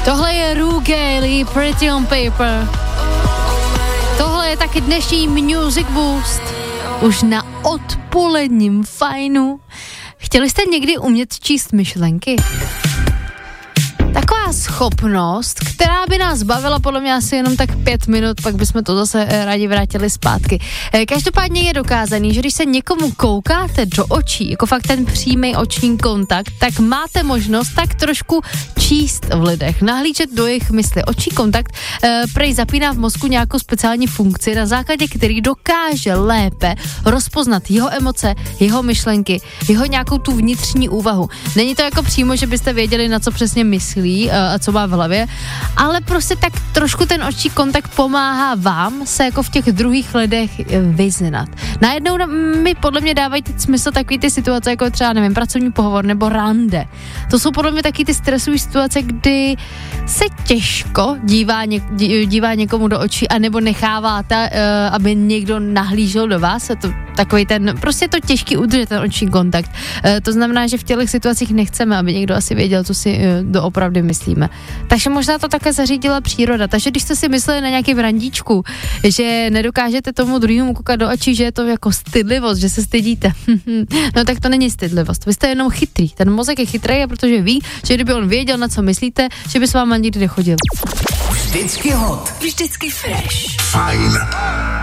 Tohle je Ru Gailey, Pretty on Paper. Tohle je taky dnešní Music Boost. Už na odpoledním fajnu. Chtěli jste někdy umět číst myšlenky? Taková schopnost, která by nás bavila podle mě asi jenom tak 5 minut, pak bychom to zase rádi vrátili zpátky. Každopádně je dokázaný, že když se někomu koukáte do očí, jako fakt ten přímý oční kontakt, tak máte možnost tak trošku číst v lidech, nahlížet do jejich mysli. Oční kontakt prej zapíná v mozku nějakou speciální funkci, na základě který dokáže lépe rozpoznat jeho emoce, jeho myšlenky, jeho nějakou tu vnitřní úvahu. Není to jako přímo, že byste věděli, na co přesně myslí a co má v hlavě, ale prostě tak trošku ten oční kontakt pomáhá vám se jako v těch druhých lidech vyznat. Najednou mi podle mě dávají teď smysl takový ty situace, jako třeba, nevím, pracovní pohovor nebo rande. To jsou podle mě taky ty stresové situace, kdy se těžko dívá někomu do očí, anebo necháváte, aby někdo nahlížel do vás. Je to takový ten, prostě je to těžký udržet ten oční kontakt. To znamená, že v těch situacích nechceme, aby někdo asi věděl, co si doopravdy myslíme. Takže možná to také zařídila příroda. Takže když jste si mysleli na nějaký randíčku, že nedokážete tomu druhému koukat do očí, že je to jako stydlivost, že se stydíte. No tak to není stydlivost. Vy jste jenom chytrý. Ten mozek je chytrý, protože ví, že kdyby on věděl, na co myslíte, že by s váma nikdy nechodil. Vždycky hot. Vždycky fresh. Fajn.